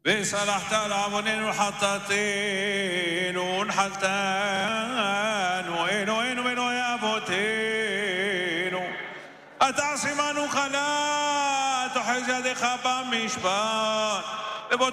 וסלחת על עווננו וחטאתנו ונחלתנו אלוהינו ואלוהי אבותינו. אתה עש עמנו חלה, תאחז ידיך במשפט.